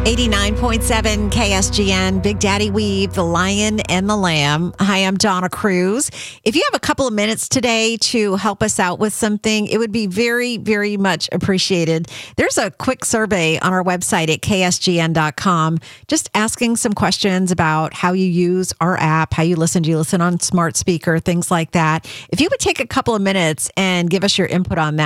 89.7 KSGN, Big Daddy Weave, the Lion and the Lamb. Hi, I'm Donna Cruz. If you have a couple of minutes today to help us out with something, it would be very, very much appreciated. There's a quick survey on our website at ksgn.com, just asking some questions about how you use our app, how you listen. Do you listen on smart speaker, things like that? If you would take a couple of minutes and give us your input on that,